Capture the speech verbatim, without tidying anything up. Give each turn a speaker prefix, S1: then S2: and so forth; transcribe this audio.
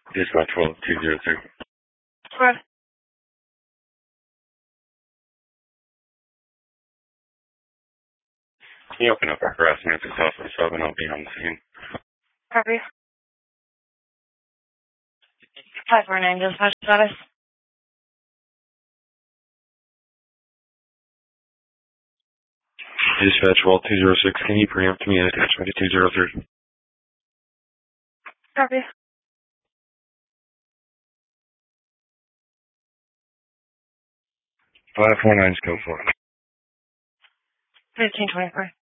S1: Dispatch twelve two zero two.
S2: Fred.
S1: Can you open up our harassment at South Sub and I'll be on the scene?
S2: Copy. five four nine dispatch status.
S1: Dispatch twelve two zero six, can you preempt me at attachment two zero three?
S2: Copy.
S1: five four nine, go for it.
S2: fifteen twenty-four.